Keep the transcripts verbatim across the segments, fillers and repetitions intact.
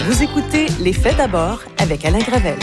Vous écoutez Les Faits d'abord avec Alain Gravel.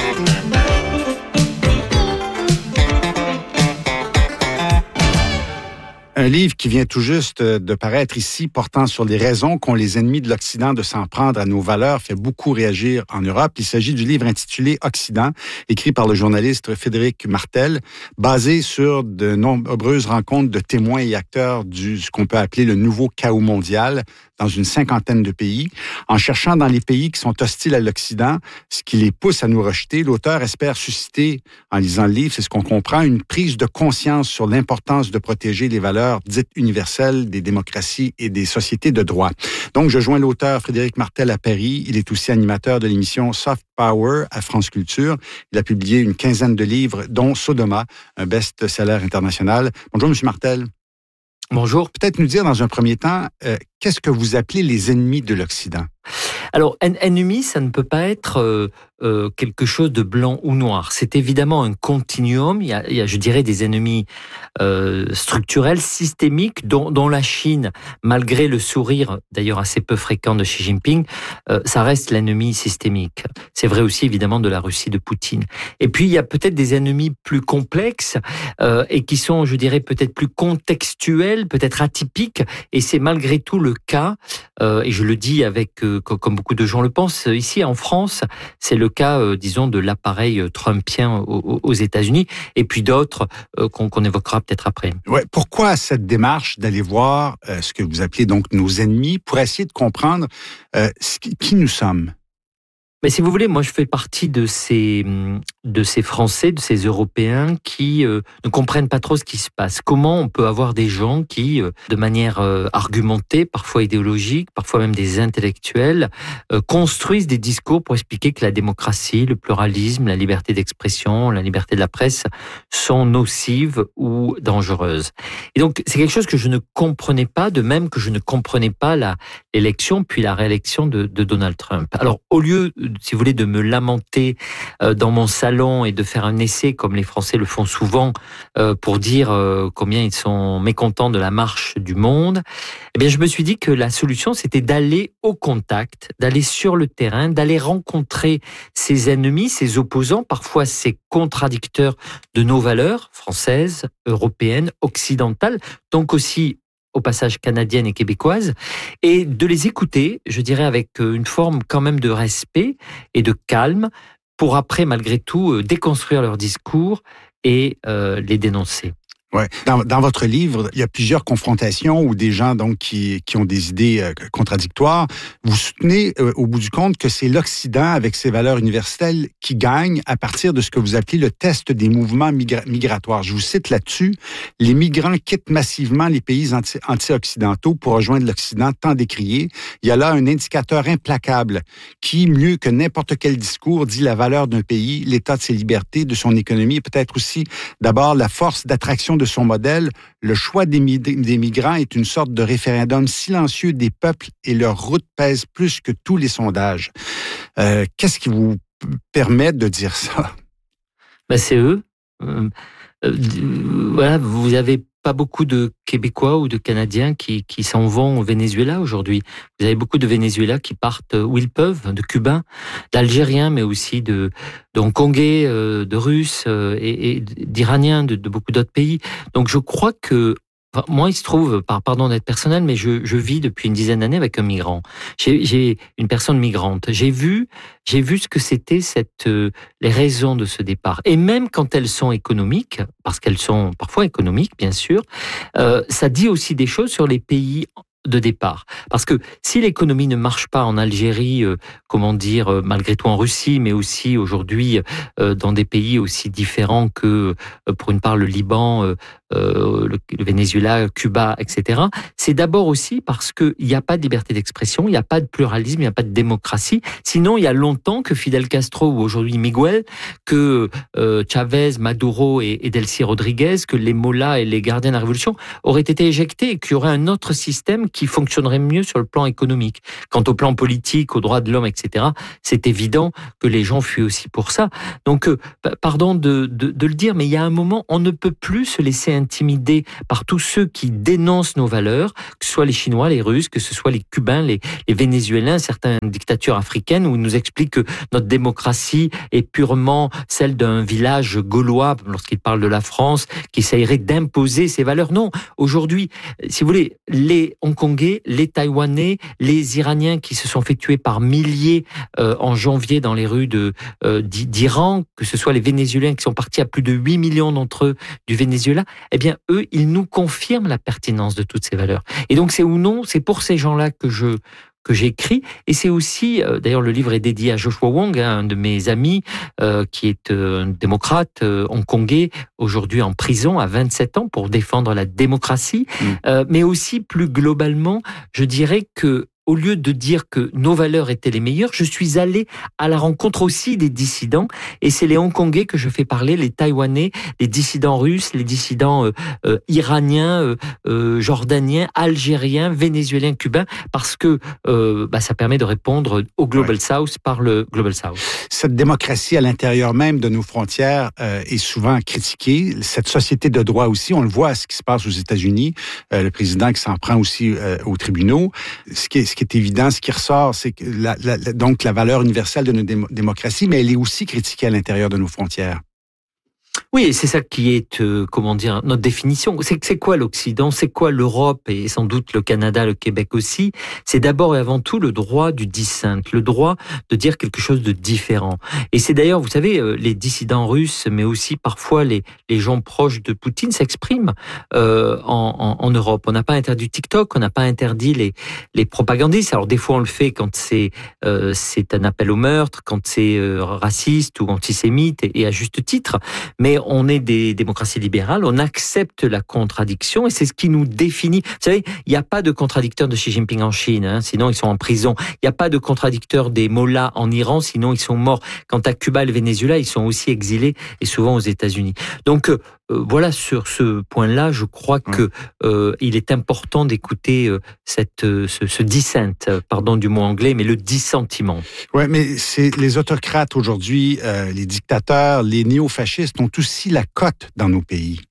Un livre qui vient tout juste de paraître ici, portant sur les raisons qu'ont les ennemis de l'Occident de s'en prendre à nos valeurs, fait beaucoup réagir en Europe. Il s'agit du livre intitulé Occident, écrit par le journaliste Frédéric Martel, basé sur de nombreuses rencontres de témoins et acteurs du ce qu'on peut appeler le nouveau chaos mondial dans une cinquantaine de pays. En cherchant dans les pays qui sont hostiles à l'Occident, ce qui les pousse à nous rejeter, l'auteur espère susciter, en lisant le livre, c'est ce qu'on comprend, une prise de conscience sur l'importance de protéger les valeurs dites universelles des démocraties et des sociétés de droit. Donc, je joins l'auteur Frédéric Martel à Paris. Il est aussi animateur de l'émission Soft Power à France Culture. Il a publié une quinzaine de livres, dont Sodoma, un best-seller international. Bonjour, M. Martel. Bonjour. Peut-être nous dire dans un premier temps, euh, qu'est-ce que vous appelez les ennemis de l'Occident? Alors, en, ennemi, ça ne peut pas être euh, euh, quelque chose de blanc ou noir. C'est évidemment un continuum. Il y a, il y a je dirais, des ennemis euh, structurels, systémiques, dont, dont la Chine, malgré le sourire, d'ailleurs assez peu fréquent de Xi Jinping, euh, ça reste l'ennemi systémique. C'est vrai aussi, évidemment, de la Russie de Poutine. Et puis, il y a peut-être des ennemis plus complexes euh, et qui sont, je dirais, peut-être plus contextuels, peut-être atypiques. Et c'est malgré tout le cas, euh, et je le dis avec, euh, comme beaucoup de gens le pensent, ici en France, c'est le cas, euh, disons, de l'appareil trumpien aux, aux États-Unis, et puis d'autres euh, qu'on, qu'on évoquera peut-être après. Ouais, pourquoi cette démarche d'aller voir euh, ce que vous appelez donc nos ennemis pour essayer de comprendre euh, ce qui, qui nous sommes? Mais si vous voulez, moi je fais partie de ces de ces Français, de ces Européens qui euh, ne comprennent pas trop ce qui se passe. Comment on peut avoir des gens qui, euh, de manière euh, argumentée, parfois idéologique, parfois même des intellectuels, euh, construisent des discours pour expliquer que la démocratie, le pluralisme, la liberté d'expression, la liberté de la presse sont nocives ou dangereuses. Et donc c'est quelque chose que je ne comprenais pas, de même que je ne comprenais pas la l'élection puis la réélection de, de Donald Trump. Alors au lieu si vous voulez, de me lamenter euh, dans mon salon et de faire un essai, comme les Français le font souvent, euh, pour dire euh, combien ils sont mécontents de la marche du monde, eh bien, je me suis dit que la solution, c'était d'aller au contact, d'aller sur le terrain, d'aller rencontrer ses ennemis, ses opposants, parfois ces contradicteurs de nos valeurs françaises, européennes, occidentales, donc aussi au passage canadienne et québécoise, et de les écouter, je dirais avec une forme quand même de respect et de calme, pour après, malgré tout, déconstruire leur discours et euh, les dénoncer. Ouais. Dans, dans votre livre, il y a plusieurs confrontations où des gens donc qui, qui ont des idées euh, contradictoires. Vous soutenez euh, au bout du compte que c'est l'Occident avec ses valeurs universelles qui gagne à partir de ce que vous appelez le test des mouvements migra- migratoires. Je vous cite là-dessus: les migrants quittent massivement les pays anti- anti-occidentaux pour rejoindre l'Occident tant décrié. Il y a là un indicateur implacable qui, mieux que n'importe quel discours, dit la valeur d'un pays, l'état de ses libertés, de son économie, et peut-être aussi d'abord la force d'attraction de son modèle. Le choix des, mi- des migrants est une sorte de référendum silencieux des peuples et leur route pèse plus que tous les sondages. Euh, qu'est-ce qui vous permet de dire ça? Ben, c'est eux. Euh, euh, voilà, vous avez pas beaucoup de Québécois ou de Canadiens qui, qui s'en vont au Venezuela aujourd'hui. Vous avez beaucoup de Vénézuéliens qui partent où ils peuvent, de Cubains, d'Algériens, mais aussi de, de Hongkongais, de Russes et, et d'Iraniens, de, de beaucoup d'autres pays. Donc je crois que Enfin, moi, il se trouve, par pardon d'être personnel, mais je, je vis depuis une dizaine d'années avec un migrant. J'ai, j'ai une personne migrante. J'ai vu, j'ai vu ce que c'était cette, euh, les raisons de ce départ. Et même quand elles sont économiques, parce qu'elles sont parfois économiques, bien sûr, euh, ça dit aussi des choses sur les pays de départ. Parce que si l'économie ne marche pas en Algérie, euh, comment dire, euh, malgré tout en Russie, mais aussi aujourd'hui euh, dans des pays aussi différents que, euh, pour une part, le Liban, euh, euh, le, le Venezuela, Cuba, et cetera, c'est d'abord aussi parce qu'il n'y a pas de liberté d'expression, il n'y a pas de pluralisme, il n'y a pas de démocratie. Sinon, il y a longtemps que Fidel Castro, ou aujourd'hui Miguel, que euh, Chavez, Maduro et, et Delcy Rodriguez, que les mollahs et les gardiens de la révolution auraient été éjectés et qu'il y aurait un autre système qui fonctionnerait mieux sur le plan économique. Quant au plan politique, aux droits de l'homme, et cetera, c'est évident que les gens fuient aussi pour ça. Donc, euh, pardon de, de, de le dire, mais il y a un moment, on ne peut plus se laisser intimider par tous ceux qui dénoncent nos valeurs, que ce soit les Chinois, les Russes, que ce soit les Cubains, les, les Vénézuéliens, certaines dictatures africaines, où ils nous expliquent que notre démocratie est purement celle d'un village gaulois, lorsqu'ils parlent de la France, qui essayerait d'imposer ses valeurs. Non, aujourd'hui, si vous voulez, les Hongkongais, les Taïwanais, les Iraniens qui se sont fait tuer par milliers euh, en janvier dans les rues de, euh, d'Iran, que ce soit les Vénézuéliens qui sont partis à plus de huit millions d'entre eux du Venezuela, eh bien, eux, ils nous confirment la pertinence de toutes ces valeurs. Et donc, c'est ou non, c'est pour ces gens-là que je que j'ai écrit, et c'est aussi, euh, d'ailleurs le livre est dédié à Joshua Wong, hein, un de mes amis, euh, qui est euh, un démocrate euh, hongkongais, aujourd'hui en prison à vingt-sept ans pour défendre la démocratie, mmh. euh, mais aussi plus globalement, je dirais que au lieu de dire que nos valeurs étaient les meilleures, je suis allé à la rencontre aussi des dissidents, et c'est les Hongkongais que je fais parler, les Taïwanais, les dissidents russes, les dissidents euh, euh, iraniens, euh, euh, jordaniens, algériens, vénézuéliens, cubains, parce que euh, bah, ça permet de répondre au Global ouais. South par le Global South. Cette démocratie à l'intérieur même de nos frontières euh, est souvent critiquée. Cette société de droit aussi, on le voit à ce qui se passe aux États-Unis, euh, le président qui s'en prend aussi euh, aux tribunaux. Ce qui est, ce qui est évident, ce qui ressort, c'est que la, la, donc la valeur universelle de notre démo- démocratie, mais elle est aussi critiquée à l'intérieur de nos frontières. Oui, et c'est ça qui est, euh, comment dire, notre définition. C'est, c'est quoi l'Occident? C'est quoi l'Europe? Et sans doute le Canada, le Québec aussi. C'est d'abord et avant tout le droit du dissent, le droit de dire quelque chose de différent. Et c'est d'ailleurs, vous savez, les dissidents russes, mais aussi parfois les, les gens proches de Poutine s'expriment euh, en, en, en Europe. On n'a pas interdit TikTok, on n'a pas interdit les, les propagandistes. Alors des fois, on le fait quand c'est, euh, c'est un appel au meurtre, quand c'est euh, raciste ou antisémite, et, et à juste titre. Mais on est des démocraties libérales, on accepte la contradiction et c'est ce qui nous définit. Vous savez, il n'y a pas de contradicteur de Xi Jinping en Chine, hein, sinon ils sont en prison. Il n'y a pas de contradicteur des mollahs en Iran, sinon ils sont morts. Quant à Cuba et le Venezuela, ils sont aussi exilés et souvent aux États-Unis. Donc euh, voilà, sur ce point-là, je crois que euh, il est important d'écouter euh, cette, euh, ce, ce dissent, pardon du mot anglais, mais le dissentiment. Oui, mais c'est les autocrates aujourd'hui, euh, les dictateurs, les néo-fascistes ont aussi la cote dans nos pays.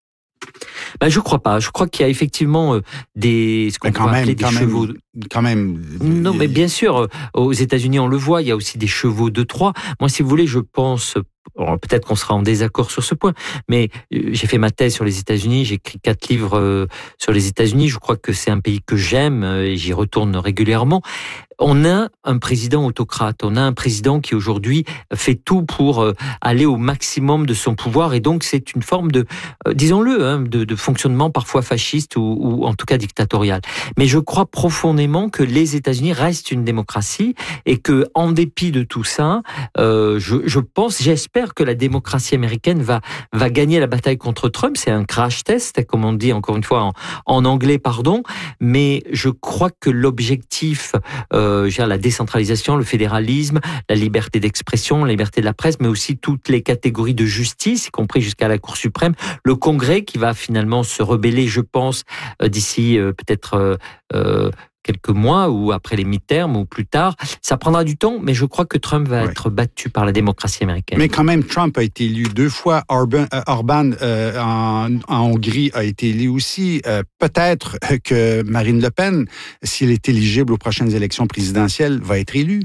Ben, je crois pas. Je crois qu'il y a effectivement euh, des, ce qu'on peut appeler des chevaux. Même, quand même. Non, mais bien sûr, aux États-Unis, on le voit, il y a aussi des chevaux de Troie. Moi, si vous voulez, je pense, alors, peut-être qu'on sera en désaccord sur ce point, mais j'ai fait ma thèse sur les États-Unis, j'ai écrit quatre livres euh, sur les États-Unis. Je crois que c'est un pays que j'aime et j'y retourne régulièrement. On a un président autocrate, on a un président qui aujourd'hui fait tout pour aller au maximum de son pouvoir et donc c'est une forme de, euh, disons-le, hein, de, de fonctionnement parfois fasciste ou, ou en tout cas dictatorial. Mais je crois profondément que les États-Unis restent une démocratie et que, en dépit de tout ça, euh, je, je pense, j'espère que la démocratie américaine va va gagner la bataille contre Trump. C'est un crash test, comme on dit encore une fois en, en anglais, pardon. Mais je crois que l'objectif euh, Euh, la décentralisation, le fédéralisme, la liberté d'expression, la liberté de la presse, mais aussi toutes les catégories de justice, y compris jusqu'à la Cour suprême, le Congrès qui va finalement se rebeller, je pense, euh, d'ici euh, peut-être euh, euh, quelques mois ou après les mi-termes ou plus tard. Ça prendra du temps, mais je crois que Trump va oui. être battu par la démocratie américaine. Mais quand même, Trump a été élu deux fois. Orban, euh, Orban euh, en, en Hongrie a été élu aussi. Euh, peut-être que Marine Le Pen, si elle est éligible aux prochaines élections présidentielles, va être élue.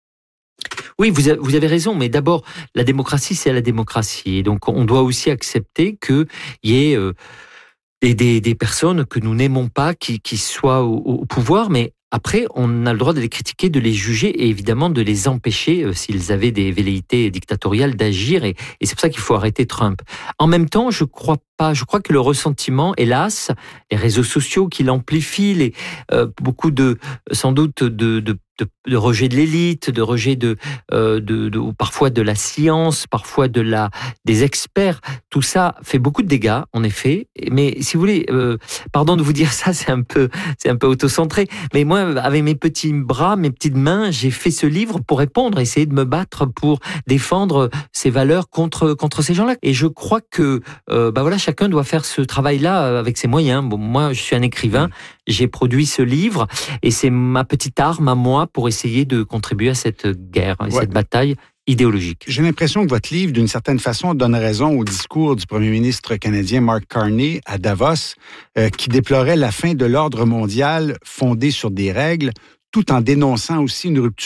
Oui, vous avez, vous avez raison, mais d'abord, la démocratie, c'est la démocratie. Et donc, on doit aussi accepter qu'il y ait euh, des, des, des personnes que nous n'aimons pas qui, qui soient au, au pouvoir, mais après, on a le droit de les critiquer, de les juger et évidemment de les empêcher, euh, s'ils avaient des velléités dictatoriales, d'agir. Et, et c'est pour ça qu'il faut arrêter Trump. En même temps, je crois pas. Je crois que le ressentiment, hélas, les réseaux sociaux qui l'amplifient, les, euh, beaucoup de, sans doute, de, de De, de rejet de l'élite, de rejet de, euh, de, de, parfois de la science, parfois de la, des experts. Tout ça fait beaucoup de dégâts, en effet. Mais si vous voulez, euh, pardon de vous dire ça, c'est un peu, c'est un peu autocentré. Mais moi, avec mes petits bras, mes petites mains, j'ai fait ce livre pour répondre, essayer de me battre pour défendre ces valeurs contre contre ces gens-là. Et je crois que, euh, bah voilà, chacun doit faire ce travail-là avec ses moyens. Bon, moi, je suis un écrivain. j'ai produit ce livre et c'est ma petite arme à moi pour essayer de contribuer à cette guerre, à ouais. cette bataille idéologique. J'ai l'impression que votre livre, d'une certaine façon, donne raison au discours du premier ministre canadien Mark Carney à Davos, euh, qui déplorait la fin de l'ordre mondial fondé sur des règles, tout en dénonçant aussi une rupture